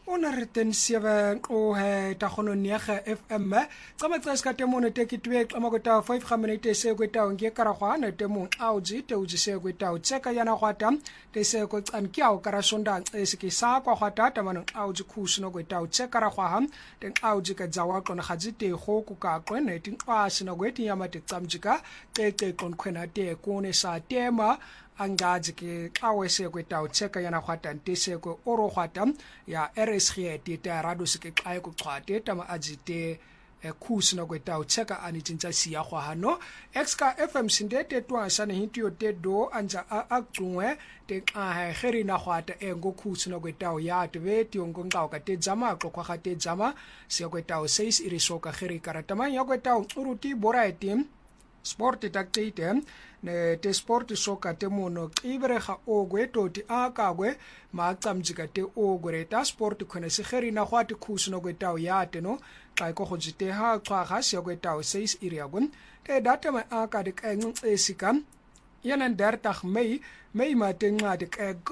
Ona reten 7 o he ta gono 9 FM tsama tsa ka temo ne te kitwe tsama go ta 5 minute se go ta nge kara gwa ne temo auji te uji se go ta tseka yana gwa ta te se go tsan kyao kara sonda se ke sa kwa gwa ta mano auji khusino go ta tseka ra gwa ham te auji ka jawa kona gaji te go ku ka kwene tin kwa sino go ti yama te tsamjika te kon khwena te ko ne sa tema angaji ke awese go ta tseka yana gwa ta te se go oro gwa ta ya RSG te ta radio se ke xae go xwate ta ma ajite khusino go ta tseka ani tintsa siya gwa hano exka FM sindete twa sana hitio te do anja a xungwe te a geri na gwata engo khusino go ta ya te ve ti ongo ngao ka te jama go kwa te jama se go ta 6 irisoka geri karata ma ya go ta uruti bora etim sport takteite ne te sport soka te mono ibre ga ogwe toti akagwe ma tsamjika te ogwe ta sport khone se geri na gwate khusino go ta ya te no ka go jite ha xwa ga se go ta 6 iriagun te data ma aka de keng esikam yanan dertag mei ma te ngade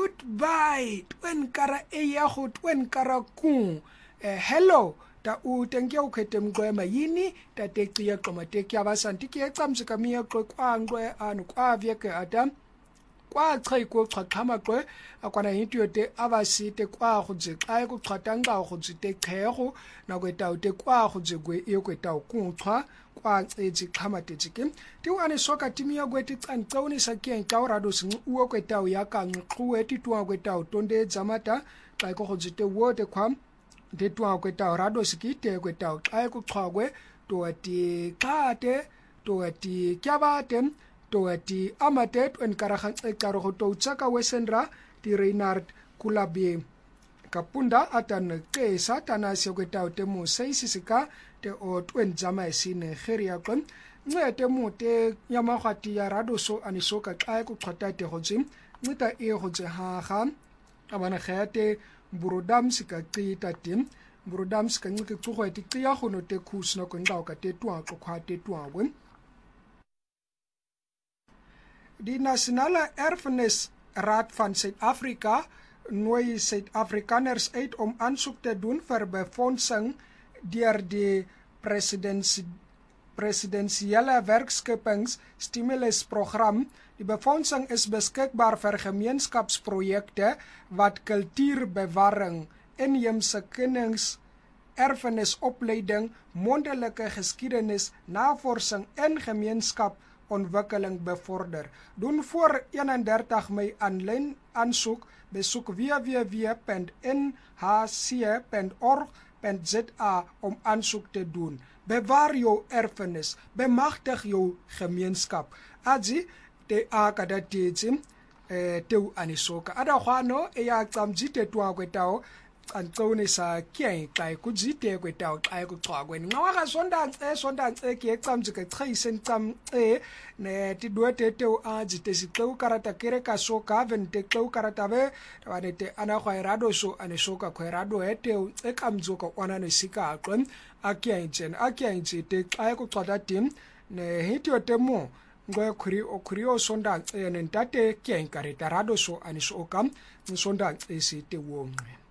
goodbye twen kara e ya go twen kara ku hello ta u tenke o khete mgwema yini ta tekya qoma tekya basanti ke tsamsika miya qo kwangwe anu kwavye ke adam kwa chai ko xhama qo akwana hityo te abasite kwa go je xae go xhatanga go jite khego na go ta te kwa go je gwe e go ta ku xwa kwa tseji xhama te tsike ti wane soka timi ya gwe ti tsantsoni sa ke ka ora do sing uo go ta ya ka ngxuwe ti twa go ta tonde jamata ka go jite wo te khwam de twa go ta rado sikite go ta xae go xhagwe to ati xate to ati kyabate to ati amate en karagan e karo go to tsaka wesenra ti Reinhard Kulabi kapunda atan ke satana se go ta te mo seisisika te o twen jama sine geria kon ngete mo te yamagati ya rado so anisoka xae go xata te go jim ngita e go je ha ga abana gete burodam sika qita tim burodam sika ngike tsogo ti tia go no te khusno ko ndao ka te twa go khwa te twa wen die Nasionale Erfenisraad van Suid-Afrika nooi Suid-Afrikaners uit om aansoek te doen vir befondsing deur die presidensiële werkskepingsstimulusprogram. Die befondsing is beskikbaar vir gemeenskapsprojekte wat kultuurbewaring, inheemse kennis, erfenisopleiding, mondelike geskiedenis, navorsing en gemeenskapontwikkeling bevorder. Doen voor 31 Mei aanlyn aansoek, besoek www.nhc.org.za om aansoek te doen. Bewaar jou erfenis, bemagtig jou gemeenskap. Aji te akadatetsi teu anisoka ada khwano e ya tsamjite twa kwetao antsone sa kyai kai kujite kwetao kai kuxwakweni ngawa sonda ke tsamjike tsaisen tsam ne ti duete teu ajite siqeu karata kere ka soka vente qeu karata be wane te ana khwairado so anisoka khwairado eteu ekamjoka ona ne sika aqon akyai te kai kuxwata tim ne hityo temo ngoe khuri o sonda ntate ke enkareta rado so aniso okam sonda esi te wongwe